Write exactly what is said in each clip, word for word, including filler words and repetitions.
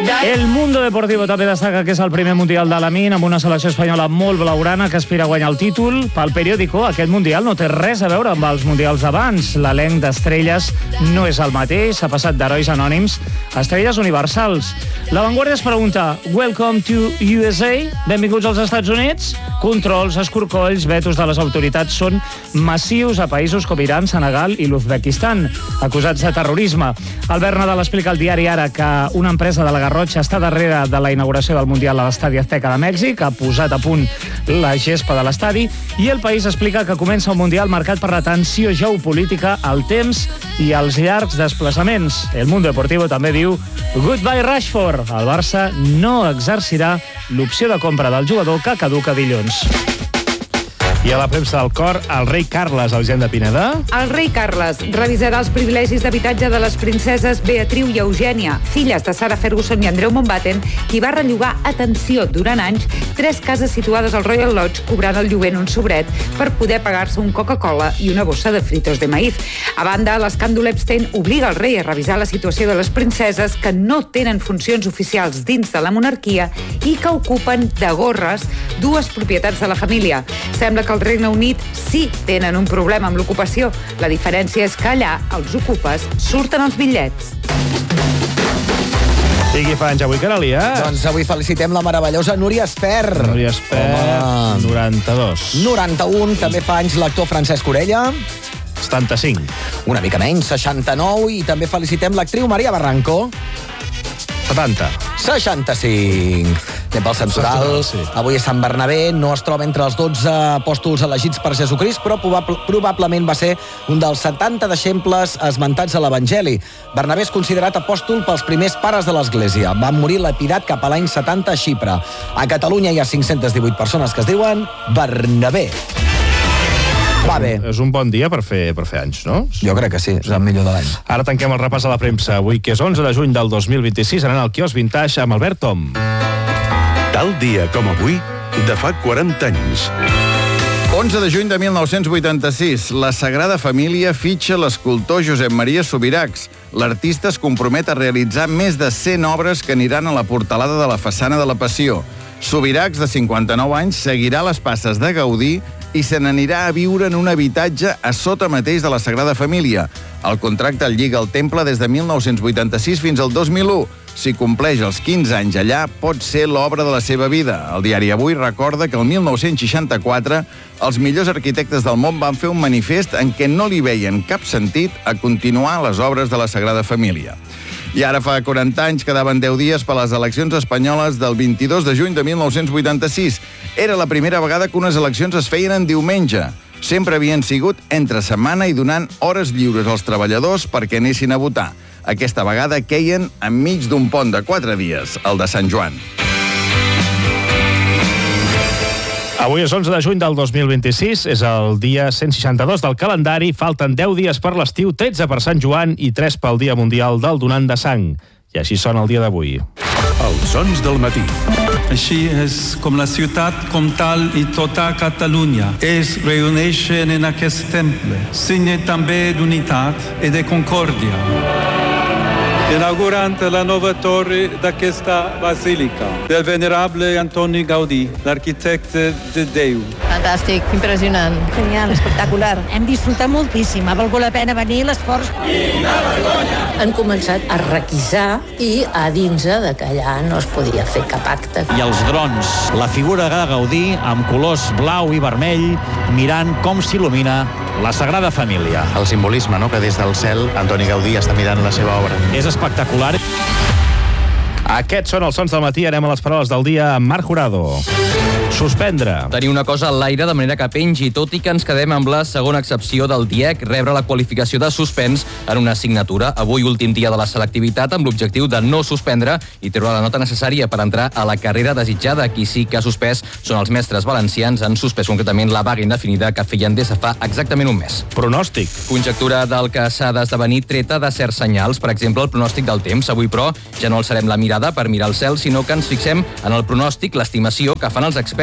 El Mundo Deportivo també destaca que és el primer mundial de l'Amin, amb una selecció espanyola molt blaugrana que aspira a guanyar el títol. Pel periòdico, aquest mundial no té res a veure amb els mundials abans. L'elenc d'estrelles no és el mateix, s'ha passat d'herois anònims a estrelles universals. La Vanguardia es pregunta: Welcome to U S A? Benvinguts als Estats Units? Controls, escorcolls, vetos de les autoritats són massius a països com Iran, Senegal i l'Uzbekistan, acusats de terrorisme. Albert Nadal explica al diari Ara que una empresa de la Garrotxa està darrere de la inauguració del Mundial a l'Estadi Azteca de Mèxic, ha posat a punt la gespa de l'estadi, i El País explica que comença un Mundial marcat per la tensió geopolítica, el temps i els llargs desplaçaments. El Mundo Deportivo també diu Goodbye Rashford. El Barça no exercirà l'opció de compra del jugador que caduca dilluns. I a la premsa del Cor, el rei Carles, Elisenda Pineda. El rei Carles revisarà els privilegis d'habitatge de les princeses Beatriu i Eugènia, filles de Sarah Ferguson i Andreu Mountbatten, qui va rellogar, atenció, durant anys, tres cases situades al Royal Lodge, cobrant el lloguer en un sobret per poder pagar-se un Coca-Cola i una bossa de fritos de maíz. A banda, l'escàndol Epstein obliga el rei a revisar la situació de les princeses que no tenen funcions oficials dins de la monarquia i que ocupen de gorres dues propietats de la família. Sembla que al Regne Unit sí tenen un problema amb l'ocupació. La diferència és que allà els ocupes surten els bitllets. I qui fa anys avui, Caralia? Doncs avui felicitem la meravellosa Núria Espert. Núria Espert, noranta-dos. noranta-un, també fa anys l'actor Francesc Orella. setanta-cinc. Una mica menys, seixanta-nou, i també felicitem l'actriu Maria Barranco. setanta. seixanta-cinc. Anem pel santoral. Sí. Avui és Sant Bernabé, no es troba entre els dotze apòstols elegits per Jesucrist, però probable, probablement va ser un dels setanta deixebles esmentats a l'Evangeli. Bernabé és considerat apòstol pels primers pares de l'Església. Van morir lapidat cap a l'any setanta a Xipre. A Catalunya hi ha cinc-centes divuit persones que es diuen Bernabé. Va bé. És un bon dia per fer, per fer anys, no? Jo crec que sí, és el millor de l'any. Ara tanquem el repàs a la premsa. Avui, que és onze de juny del dos mil vint-i-sis, anant al quiosc Vintage amb Albert Tom. Tal dia com avui, de fa quaranta anys. onze de juny de mil nou-cents vuitanta-sis, la Sagrada Família fitxa l'escultor Josep Maria Subirachs. L'artista es compromet a realitzar més de cent obres que aniran a la portalada de la façana de la Passió. Subirachs, de cinquanta-nou anys, seguirà les passes de Gaudí i se n'anirà a viure en un habitatge a sota mateix de la Sagrada Família. El contracte el lliga al temple des de mil nou-cents vuitanta-sis fins al dos mil u. Si compleix els quinze anys allà, pot ser l'obra de la seva vida. El diari Avui recorda que el mil nou-cents seixanta-quatre els millors arquitectes del món van fer un manifest en què no li veien cap sentit a continuar les obres de la Sagrada Família. I ara fa quaranta anys quedaven deu dies per les eleccions espanyoles del vint-i-dos de juny de mil nou-cents vuitanta-sis. Era la primera vegada que unes eleccions es feien en diumenge. Sempre havien sigut entre setmana i donant hores lliures als treballadors perquè anessin a votar. Aquesta vegada queien enmig d'un pont de quatre dies, el de Sant Joan. Avui és onze de juny del dos mil vint-i-sis, és el dia cent seixanta-dos del calendari, falten deu dies per l'estiu, tretze per Sant Joan i tres pel Dia Mundial del Donant de Sang. I així sona el dia d'avui. Els sons del matí. Així és com la ciutat comtal i tota Catalunya es reuneixen en aquest temple, signe també d'unitat i de concòrdia. Inaugurant la nova torre d'aquesta basílica del venerable Antoni Gaudí, l'arquitecte de Déu. Fantàstic, impressionant. Genial, espectacular. Hem disfrutat moltíssim, ha valgut la pena venir, l'esforç. Quina vergonya! Han començat a requisar i a dins de que allà no es podia fer cap acte. I els drons, la figura de Gaudí amb colors blau i vermell, mirant com s'il·lumina la Sagrada Família. El simbolisme, no?, que des del cel Antoni Gaudí està mirant la seva obra. És espectacular. Aquests són els sons del matí. Anem a les paraules del dia amb Marc Jurado. Suspendre. Tenir una cosa al l'aire de manera que pengi, tot i que ens quedem amb la segona excepció del D I E C, rebre la qualificació de suspens en una assignatura. Avui, últim dia de la selectivitat, amb l'objectiu de no suspendre i treure la nota necessària per entrar a la carrera desitjada. Qui sí que ha suspès són els mestres valencians. Han suspès concretament la vaga indefinida que feien des de fa exactament un mes. Pronòstic. Conjectura del que s'ha d'esdevenir treta de certs senyals. Per exemple, el pronòstic del temps. Avui, però, ja no alçarem la mirada per mirar el cel, sinó que ens fixem en el pronòstic, l'estimació que fan els experts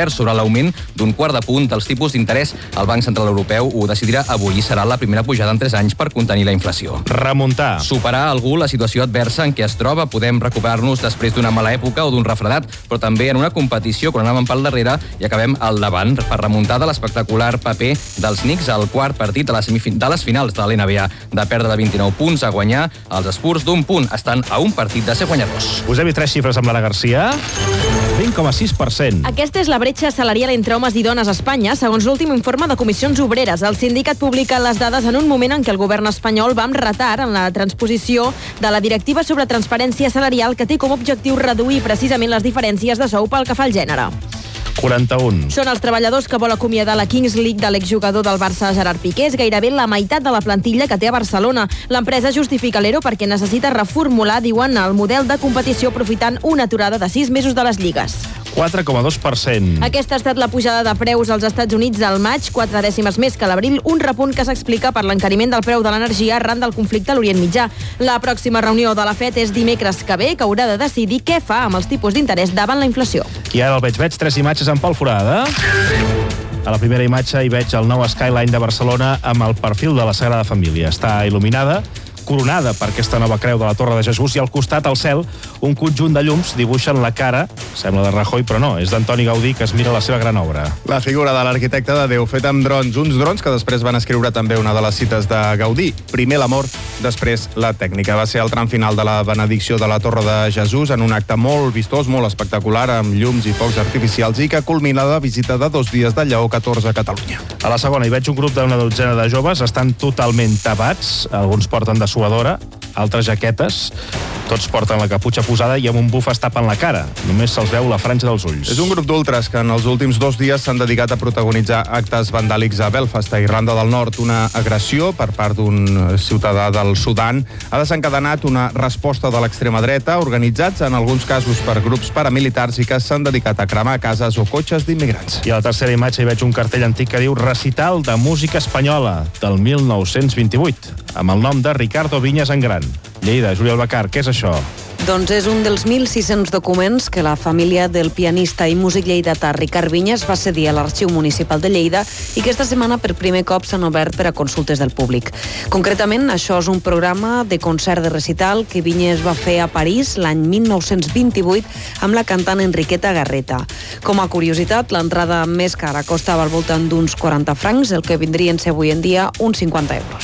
experts sobre l'augment d'un quart de punt dels tipus d'interès. El Banc Central Europeu ho decidirà avui i serà la primera pujada en tres anys per contenir la inflació. Remuntar. Superar algú la situació adversa en què es troba. Podem recuperar-nos després d'una mala època o d'un refredat, però també en una competició quan anàvem pel darrere i acabem al davant per remuntar de l'espectacular paper dels Knicks al quart partit de les, de les finals de l'N B A. De perdre de vint-i-nou punts a guanyar, els Spurs d'un punt estan a un partit de ser guanyadors. Us he vist tres xifres amb l'Anna Garcia. vint coma sis per cent. Aquesta és la bretxa salarial entre homes i dones a Espanya, segons l'últim informe de Comissions Obreres. El sindicat publica les dades en un moment en què el govern espanyol va amb retard en la transposició de la directiva sobre transparència salarial que té com a objectiu reduir precisament les diferències de sou pel que fa al gènere. quaranta-un. Són els treballadors que vol acomiadar la Kings League de l'exjugador del Barça Gerard Piqué. És gairebé la meitat de la plantilla que té a Barcelona. L'empresa justifica l'E R O perquè necessita reformular, diuen, el model de competició aprofitant una aturada de sis mesos de les lligues. quatre coma dos per cent. Aquesta ha estat la pujada de preus als Estats Units al maig, quatre dècimes més que l'abril, un repunt que s'explica per l'encariment del preu de l'energia arran del conflicte a l'Orient Mitjà. La pròxima reunió de la F E D és dimecres que ve, que haurà de decidir què fa amb els tipus d'interès davant la inflació. I ara el veig, veig tres imatges en Pol Forada. A la primera imatge hi veig el nou Skyline de Barcelona amb el perfil de la Sagrada Família. Està il·luminada, coronada per aquesta nova creu de la Torre de Jesús, i al costat, al cel, un conjunt de llums dibuixen la cara, sembla de Rajoy, però no, és d'Antoni Gaudí, que es mira la seva gran obra. La figura de l'arquitecte de Déu, fet amb drons, uns drons que després van escriure també una de les cites de Gaudí. Primer l'amor, després la tècnica. Va ser el tram final de la benedicció de la Torre de Jesús en un acte molt vistós, molt espectacular, amb llums i focs artificials, i que culmina la visita de dos dies de Lleó catorze a Catalunya. A la segona hi veig un grup d'una dotzena de joves, estan totalment tapats, alguns porten dessuadora, altres jaquetes, tots porten la caputxa posada i amb un buf es tapen la cara. Només se'ls veu la franja dels ulls. És un grup d'ultres que en els últims dos dies s'han dedicat a protagonitzar actes vandàlics a Belfast, a Irlanda del Nord. Una agressió per part d'un ciutadà del Sudan ha desencadenat una resposta de l'extrema dreta, organitzats en alguns casos per grups paramilitars i que s'han dedicat a cremar cases o cotxes d'immigrants. I a la tercera imatge hi veig un cartell antic que diu Recital de música espanyola del mil nou-cents vint-i-vuit, amb el nom de Ricardo Viñas en gran. Lleida, Júlia Albacar, què és això? Doncs és un dels mil sis-cents documents que la família del pianista i músic lleidatà Ricard Viñas va cedir a l'Arxiu Municipal de Lleida i que esta setmana per primer cop s'han obert per a consultes del públic. Concretament, això és un programa de concert de recital que Viñas va fer a París l'any mil nou-cents vint-i-vuit amb la cantant Enriqueta Garreta. Com a curiositat, l'entrada més cara costava al voltant d'uns quaranta francs, el que vindrien ser avui en dia uns cinquanta euros.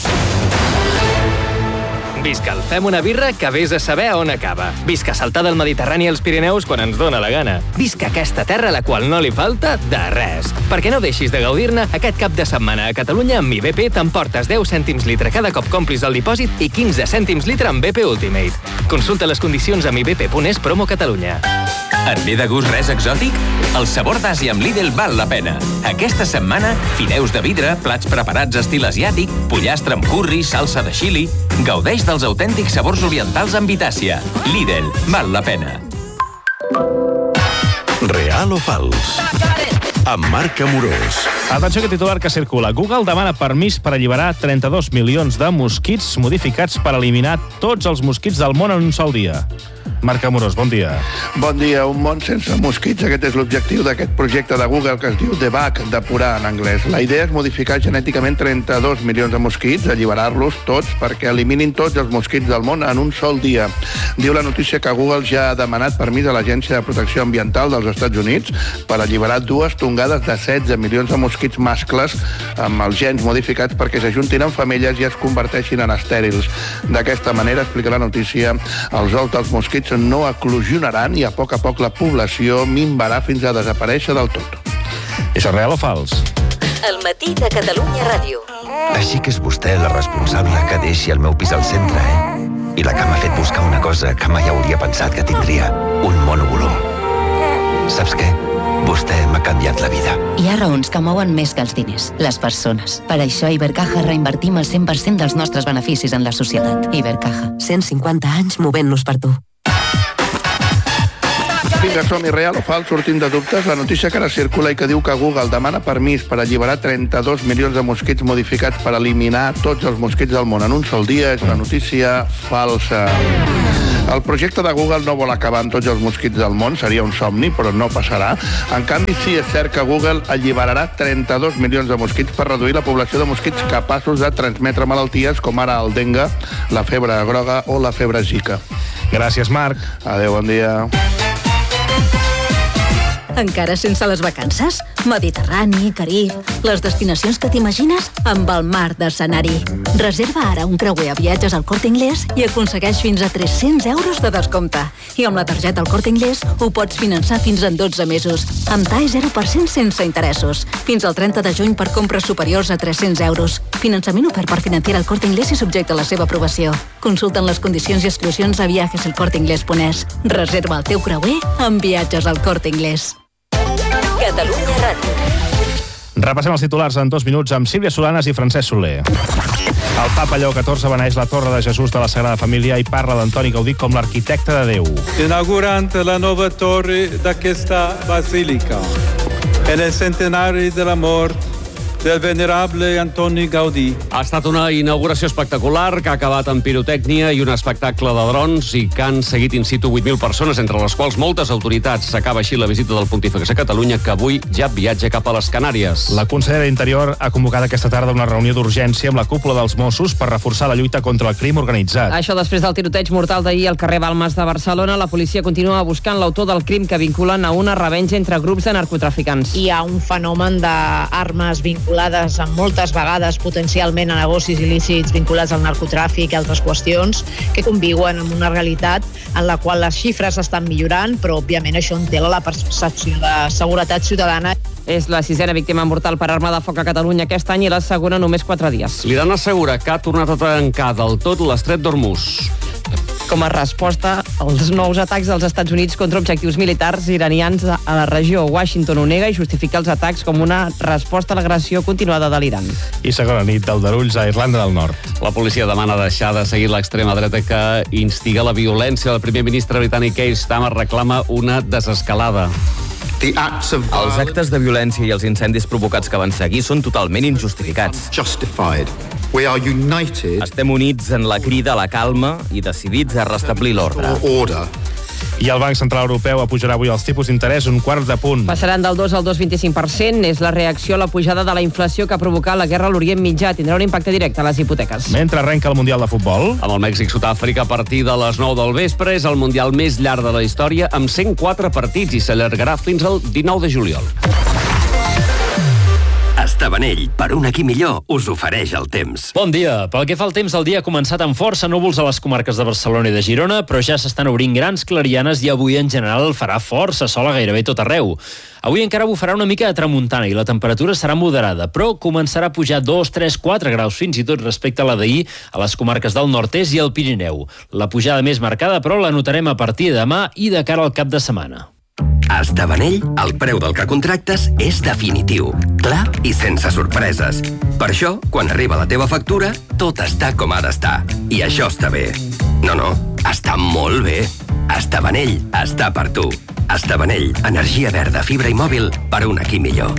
Visca el Fem una birra que vés a saber on acaba. Visca saltar del Mediterrani als Pirineus quan ens dóna la gana. Visca aquesta terra a la qual no li falta de res. Perquè no deixis de gaudir-ne, aquest cap de setmana a Catalunya amb Mi B P t'emportes deu cèntims litre cada cop complis el dipòsit i quinze cèntims litre amb B P Ultimate. Consulta les condicions a mi b p punt es promo Catalunya. Et ve de gust res exòtic? El sabor d'Àsia amb Lidl val la pena. Aquesta setmana, fideus de vidre, plats preparats estil asiàtic, pollastre amb curri, salsa de xili... Gaudeix dels autèntics sabors orientals amb Vitàcia. Lidl, val la pena. Real o fals? Amb Marc Amorós. Atenció que titular que circula. Google demana permís per alliberar trenta-dos milions de mosquits modificats per eliminar tots els mosquits del món en un sol dia. Marc Amorós, bon dia. Bon dia. Un món sense mosquits. Aquest és l'objectiu d'aquest projecte de Google que es diu Debug, depurar en anglès. La idea és modificar genèticament trenta-dos milions de mosquits, alliberar-los tots perquè eliminin tots els mosquits del món en un sol dia. Diu la notícia que Google ja ha demanat permís a l'Agència de Protecció Ambiental dels Estats Units per alliberar dues tongades de setze milions de mosquits mascles amb els gens modificats perquè s'ajuntin en femelles i es converteixin en estèrils. D'aquesta manera, explica la notícia, els ous dels mosquits no eclosionaran i a poc a poc la població minvarà fins a desaparèixer del tot. Això és real o fals? El matí de Catalunya Ràdio. Així que és vostè la responsable que deixi el meu pis al centre, eh? I la que m'ha fet buscar una cosa que mai hauria pensat que tindria, un monovolum. Saps què? Vostè m'ha canviat la vida. Hi ha raons que mouen més que els diners, les persones. Per això a Ibercaja reinvertim el cent per cent dels nostres beneficis en la societat. Ibercaja. cent cinquanta anys movent-nos per tu. Vinga, som-hi, real o fals, sortint de dubtes. La notícia que ara circula i que diu que Google demana permís per alliberar trenta-dos milions de mosquits modificats per eliminar tots els mosquits del món en un sol dia és una notícia falsa. El projecte de Google no vol acabar amb tots els mosquits del món, seria un somni, però no passarà. En canvi, sí és cert que Google alliberarà trenta-dos milions de mosquits per reduir la població de mosquits capaços de transmetre malalties com ara el dengue, la febre groga o la febre zika. Gràcies, Marc. Adéu, bon dia. Encara sense les vacances? Mediterrani, Carib, les destinacions que t'imagines amb el mar d'escenari. Reserva ara un creuer a viatges al Corte Inglés i aconsegueix fins a tres-cents euros de descompte. I amb la targeta al Corte Inglés ho pots finançar fins en dotze mesos, amb T A E zero per cent sense interessos. Fins al trenta de juny per compres superiors a tres-cents euros. Finançament ofert per Financiera al Corte Inglés i subjecte a la seva aprovació. Consulten les condicions i exclusions a viajes el corte inglés punt es. Reserva el teu creuer amb viatges al Corte Inglés. Catalunya Ràdio. Repassem els titulars en dos minuts amb Sílvia Solanes i Francesc Soler. El papa Lleó catorze beneeix la Torre de Jesús de la Sagrada Família i parla d'Antoni Gaudí com l'arquitecte de Déu. Inaugurant la nova torre d'aquesta basílica, en el centenari de la mort del venerable Antoni Gaudí. Ha estat una inauguració espectacular que ha acabat amb pirotècnia i un espectacle de drons i que han seguit in situ vuit mil persones, entre les quals moltes autoritats. S'acaba així la visita del Pontífex a Catalunya, que avui ja viatja cap a les Canàries. La consellera d'Interior ha convocat aquesta tarda una reunió d'urgència amb la cúpula dels Mossos per reforçar la lluita contra el crim organitzat. Això després del tiroteig mortal d'ahir al carrer Balmes de Barcelona, la policia continua buscant l'autor del crim que vinculen a una revenja entre grups de narcotraficants. Hi ha un fenomen d'armes vinculades amb moltes vegades potencialment a negocis il·lícits vinculats al narcotràfic i altres qüestions que conviuen amb una realitat en la qual les xifres estan millorant, però òbviament això entela la percepció de seguretat ciutadana. És la sisena víctima mortal per arma de foc a Catalunya aquest any i la segona només quatre dies. L'Iran assegura que ha tornat a tancar del tot l'estret d'Hormuz. Com a resposta als nous atacs dels Estats Units contra objectius militars iranians a la regió. Washington ho nega i justifica els atacs com una resposta a l'agressió continuada de l'Iran. I segona nit d'aldarulls a Irlanda del Nord. La policia demana deixar de seguir l'extrema dreta que instiga la violència. El primer ministre britànic Keir Starmer reclama una desescalada. Els actes de violència i els incendis provocats que van seguir són totalment injustificats. Estem units en la crida a la calma i decidits a restablir l'ordre. I el Banc Central Europeu apujarà avui els tipus d'interès un quart de punt. Passaran del dos al dos coma vint-i-cinc per cent. És la reacció a la pujada de la inflació que ha provocat la guerra a l'Orient Mitjà. Tindrà un impacte directe a les hipoteques. Mentre arrenca el Mundial de Futbol. Amb el Mèxic-Sud-àfrica a partir de les nou del vespre és el Mundial més llarg de la història amb cent quatre partits i s'allargarà fins al dinou de juliol. Estabanell, per un aquí millor, us ofereix el temps. Bon dia. Pel que fa al temps, el dia ha començat amb força núvols a les comarques de Barcelona i de Girona, però ja s'estan obrint grans clarianes i avui en general farà força sol a gairebé tot arreu. Avui encara bufarà una mica de tramuntana i la temperatura serà moderada, però començarà a pujar dos, tres, quatre graus fins i tot respecte a la d'ahir a les comarques del nord-est i el Pirineu. La pujada més marcada, però, la notarem a partir de demà i de cara al cap de setmana. A Estabanell, el preu del que contractes és definitiu, clar i sense sorpreses. Per això, quan arriba la teva factura, tot està com ha d'estar. I això està bé. No, no, està molt bé. Estabanell està per tu. Estabanell, energia verda, fibra i mòbil per un aquí millor.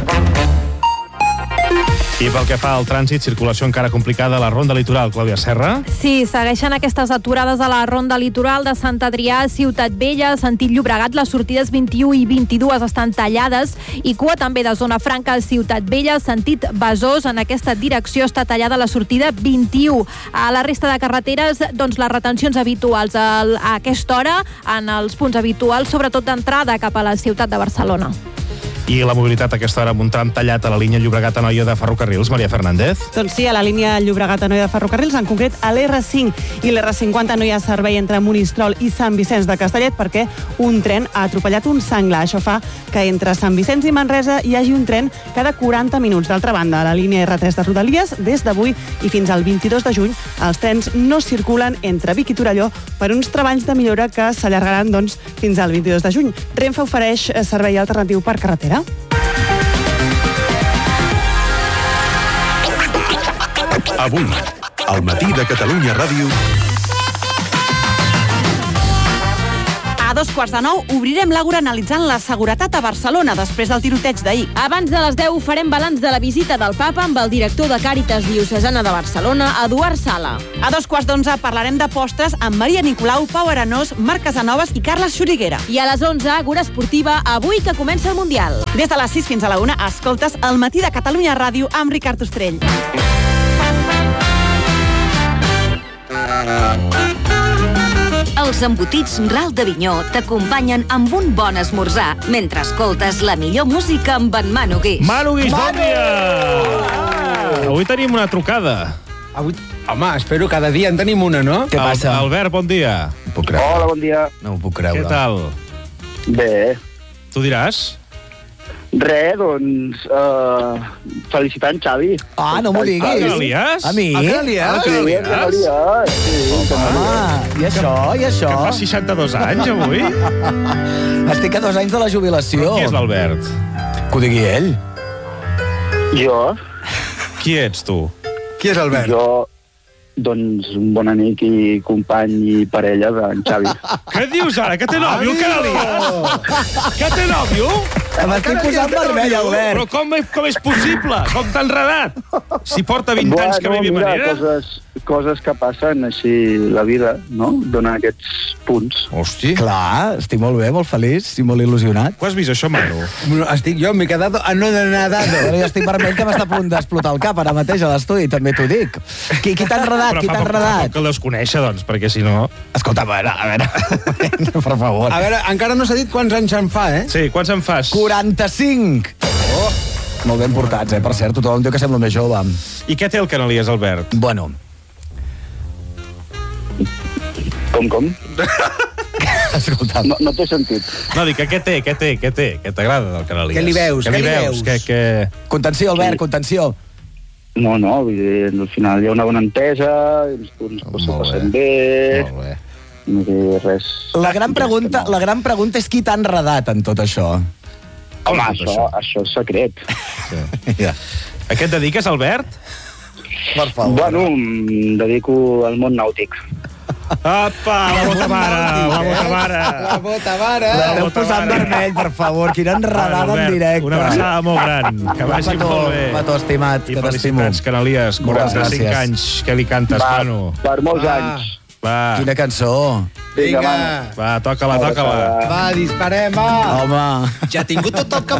I pel que fa al trànsit, circulació encara complicada a la Ronda Litoral. Clàudia Serra. Sí, segueixen aquestes aturades a la Ronda Litoral de Sant Adrià a Ciutat Vella, sentit Llobregat. Les sortides vint-i-u i vint-i-dos estan tallades i cua també de Zona Franca a Ciutat Vella, sentit Besòs. En aquesta direcció està tallada la sortida vint-i-u. A la resta de carreteres, doncs les retencions habituals a aquesta hora en els punts habituals, sobretot d'entrada cap a la ciutat de Barcelona. I la mobilitat a aquesta hora amb un tram tallat a la línia Llobregat-Anoia de Ferrocarrils. Maria Fernández. Doncs sí, a la línia Llobregat-Anoia de Ferrocarrils, en concret a l'erre cinc i l'erre cinquanta no hi ha servei entre Monistrol i Sant Vicenç de Castellet perquè un tren ha atropellat un senglar. Això fa que entre Sant Vicenç i Manresa hi hagi un tren cada quaranta minuts. D'altra banda, a la línia erre tres de Rodalies, des d'avui i fins al vint-i-dos de juny, els trens no circulen entre Vic i Torelló per uns treballs de millora que s'allargaran doncs, fins al vint-i-dos de juny. Renfe ofereix servei alternatiu per carretera. Avui, al matí de Catalunya Ràdio. A dos quarts de nou obrirem l'Àgora analitzant la seguretat a Barcelona després del tiroteig d'ahir. Abans de les deu farem balanç de la visita del papa amb el director de Càritas Diocesana de Barcelona, Eduard Sala. A dos quarts d'onze parlarem de postres amb Maria Nicolau, Pau Arenós, Marc Casanovas i Carles Xuriguera. I a les onze, Àgora Esportiva, avui que comença el Mundial. Des de les sis fins a la una, escoltes El matí de Catalunya Ràdio amb Ricard Ostrell. Els embotits Ral d'Avinyó t'acompanyen amb un bon esmorzar mentre escoltes la millor música amb en Manu Guix. Manu Guix, bon dia! Avui tenim una trucada. Avui... Home, espero cada dia en tenim una, no? Què passa? Albert, bon dia. No puc creure. Hola, bon dia. No ho puc creure. Què tal? Bé. Tu diràs? Res, doncs, uh, felicitant Xavi. Ah, no m'ho diguis. A Canalies? A mi? A Canalies? A Canalies? Sí, Home, i això, i això? Que fa seixanta-dos anys, avui? Estic a dos anys de la jubilació. Però qui és l'Albert? Que ho digui ell. Jo? Qui ets, tu? Qui és Albert? Jo, doncs, un bon amic i company i parella d'en Xavi. Què dius ara? Que té nòvio, el Canalies? Que té nòvio? M'estic posant vermell, Albert. Però com és, com és possible? Com t'ha enredat? Si porta vint bueno, anys que vivi mira, manera... Coses, coses que passen així la vida, no? Dona aquests punts. Hosti. Clar, estic molt bé, molt feliç i molt il·lusionat. Ho has vist, això, Manu? Estic jo, m'he quedat anonadado. Però jo estic vermell que m'està a punt d'explotar el cap ara mateix a l'estudi, també t'ho dic. Qui, qui t'ha enredat? Qui t'ha enredat? Que l'has conèixer, doncs, perquè si no... Escolta, a veure, a veure, per favor. A veure, encara no s'ha dit quants anys en fa, eh? Sí, quants en fas? quaranta-cinc! Oh. Molt ben portats, eh? Per cert, tothom diu que sembla més jove. I què té el Canalies, Albert? Bueno. Com, com? Escolta. No, no té sentit. No, dic, què té, què té, què té? Què t'agrada del Canalies? Què li veus? Què li veus? Que, que... Contenció, Albert, sí. Contenció. No, no, vull dir, al final hi ha una bona entesa, ens, ens s'ho passem bé... Molt bé. No té res... La gran pregunta, la gran pregunta és qui t'ha enredat en tot això? Home, això, això. això és secret. Sí. Ja. A què et dediques, Albert? Per favor. Bueno, em dedico al món nàutic. Apa, la bota mare, la bota mare. La bota mare. L'heu posat vermell, per favor. Quina enredada Albert, en directe. Una abraçada molt gran. Que vagi petó, molt bé. Petó, estimat, I que t'estimo. felicitats, Canalies. quaranta-cinc anys. Què li cantes, Va, Manu? per molts Va. anys. Va. Quina cançó. Vinga, Va, toca-la, toca-la. Va, disparem, va. Home. Ja ha tingut tot el que